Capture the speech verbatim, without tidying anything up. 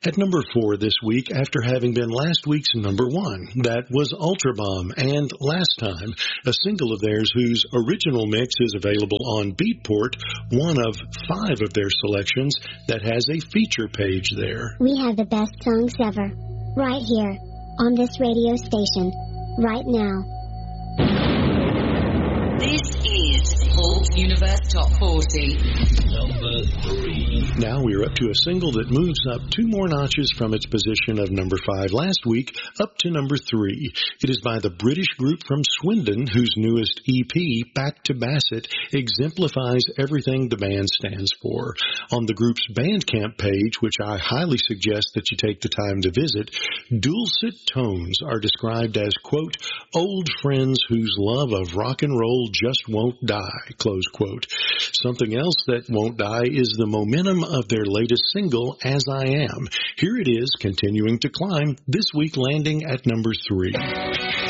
At number four this week, after having been last week's number one, that was Ultrabomb and Last Time, a single of theirs whose original mix is available on Beatport, one of five of their selections that has a feature page there. We have the best songs ever, right here, on this radio station, right now. This is Alt Universe Top forty. Number three. Now we're up to a single that moves up two more notches from its position of number five last week up to number three. It is by the British group from Swindon, whose newest E P, Back to Bassett, exemplifies everything the band stands for. On the group's Bandcamp page, which I highly suggest that you take the time to visit, Dulcet Tones are described as, quote, old friends whose love of rock and roll just won't die, close quote. Something else that won't die is the momentum of their latest single, As I Am. Here it is, continuing to climb, this week landing at number three.